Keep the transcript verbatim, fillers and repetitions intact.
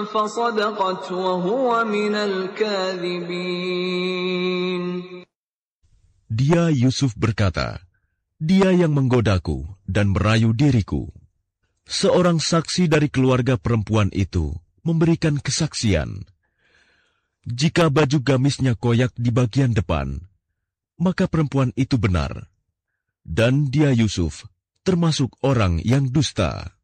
فصدقت وهو من الكاذبين. Dia Yusuf berkata, dia yang menggodaku dan merayu diriku. Seorang saksi dari keluarga perempuan itu memberikan kesaksian. Jika baju gamisnya koyak di bagian depan, maka perempuan itu benar. Dan dia Yusuf termasuk orang yang dusta.